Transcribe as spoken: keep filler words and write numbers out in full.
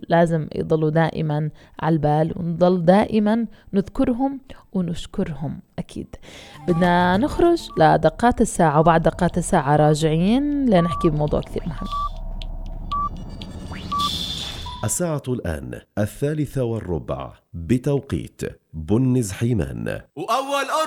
لازم يضلوا دائما على البال، ونضل دائما نذكرهم ونشكرهم. أكيد بدنا نخرج لدقات الساعة، وبعد دقات الساعة راجعين لنحكي بموضوع كثير مهم. الساعة الآن الثالثة والربع بتوقيت بنز حيمان. وأول